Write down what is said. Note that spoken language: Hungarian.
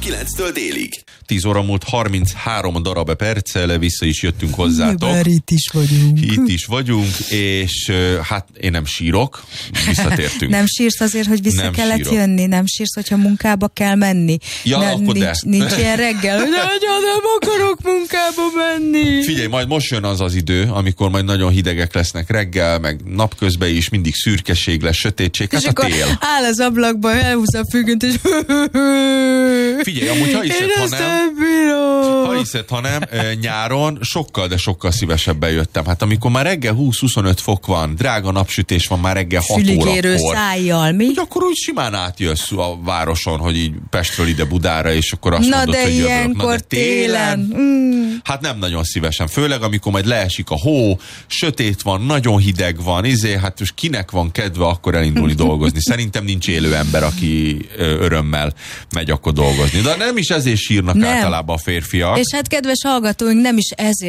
9-től délig. 10 óra múlt 33 darab perccel, vissza is jöttünk hozzátok. Már itt is vagyunk. Itt is vagyunk, és hát én nem sírok, visszatértünk. Nem sírsz azért, hogy vissza Nem kellett sírok. jönni? Nem sírsz, hogyha munkába kell menni? Ja, akkor nincs ilyen reggel, hogy nem akarok munkába menni. Figyelj, majd most jön az idő, amikor majd nagyon hidegek lesznek reggel, meg napközben is mindig szürkeség lesz, sötétség, hát És a akkor tél. áll az ablakba, elhúz a függönt, és Figyelj, amúgy ha hiszed, ha nem, nyáron sokkal, de sokkal szívesebben jöttem. Hát amikor már reggel 20-25 fok van, drága napsütés van már reggel 6 füligérő órakor. szájjal, mi? Hogy akkor úgy simán átjössz a városon, hogy így Pestről ide Budára, és akkor azt Na mondod, de hogy jövök. ilyenkor télen. Hát nem nagyon szívesen. Főleg, amikor majd leesik a hó, sötét van, nagyon hideg van, hát most kinek van kedve akkor elindulni dolgozni? Szerintem nincs élő ember, aki örömmel megy akkor dolgozni. De nem is ezért sírnak általában a férfiak. És hát kedves hallgatóink, nem is ezért